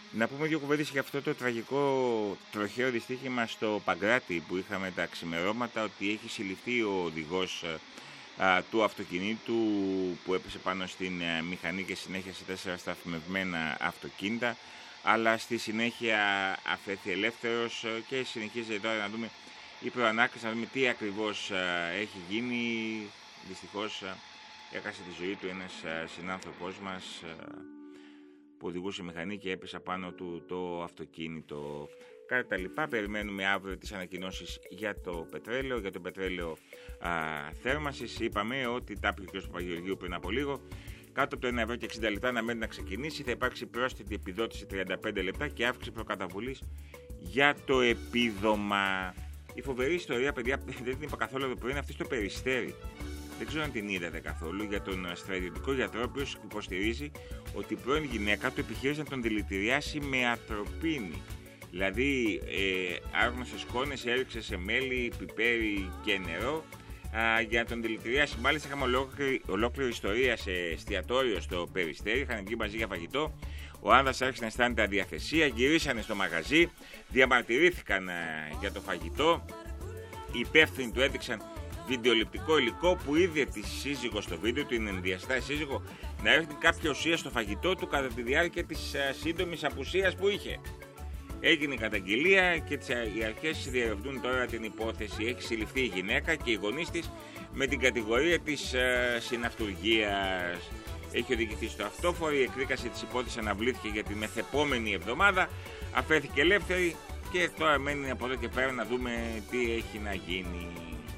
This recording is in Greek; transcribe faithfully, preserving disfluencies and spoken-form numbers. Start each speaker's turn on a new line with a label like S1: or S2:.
S1: Να πούμε δύο κουβέντες για αυτό το τραγικό τροχαίο δυστύχημα στο Παγκράτη που είχαμε τα ξημερώματα, ότι έχει συλληφθεί ο οδηγός α, του αυτοκινήτου που έπεσε πάνω στην α, μηχανή και συνέχεια σε τέσσερα σταθμευμένα αυτοκίνητα, αλλά στη συνέχεια αφέθη ελεύθερος και συνεχίζει τώρα να δούμε η προανάκριση, να δούμε τι ακριβώς α, έχει γίνει. Δυστυχώς α, έχασε τη ζωή του ένας α, συνάνθρωπός μας α, που οδηγούσε μηχανή και έπεσε πάνω του το αυτοκίνητο. Κάτι τα λοιπά. Περιμένουμε αύριο τις ανακοινώσεις για το πετρέλαιο, για το πετρέλαιο α, θέρμανσης. Είπαμε ότι τα είπε ο κ. Παπαγεωργίου πριν από λίγο. Κάτω από το ένα ευρώ και εξήντα λεπτά να μένει να ξεκινήσει. Θα υπάρξει πρόσθετη επιδότηση τριάντα πέντε λεπτά και αύξηση προκαταβολής για το επίδομα. Η φοβερή ιστορία, παιδιά, δεν την είπα καθόλου εδώ πριν, αυτή στο Περιστέρι. Δεν ξέρω αν την είδατε καθόλου, για τον στρατιωτικό γιατρό, ο οποίος υποστηρίζει ότι η πρώην γυναίκα του επιχείρησε να τον δηλητηριάσει με ατροπίνη. Δηλαδή, ε, άγνωσες σκόνες έριξε σε μέλι, πιπέρι και νερό α, για να τον δηλητηριάσει. Μάλιστα, είχαμε ολόκληρη, ολόκληρη ιστορία σε εστιατόριο στο Περιστέρι. Είχαν βγει μαζί για φαγητό. Ο άνδρας άρχισε να αισθάνεται αδιαθεσία. Γυρίσανε στο μαγαζί, διαμαρτυρήθηκαν α, για το φαγητό. Οι υπεύθυνοι του έδειξαν βιντεοληπτικό υλικό που είδε τη σύζυγο στο βίντεο, την ενδιαστά σύζυγο, να ρίχνει κάποια ουσία στο φαγητό του κατά τη διάρκεια της uh, σύντομης απουσίας που είχε. Έγινε η καταγγελία και οι αρχές διερευνούν τώρα την υπόθεση. Έχει συλληφθεί η γυναίκα και οι γονείς της με την κατηγορία της uh, συναυτουργίας. Έχει οδηγηθεί στο αυτόφορο, η εκδίκαση της υπόθεσης αναβλήθηκε για τη μεθεπόμενη εβδομάδα, αφέθηκε ελεύθερη και τώρα μένει από εδώ και πέρα να δούμε τι έχει να γίνει.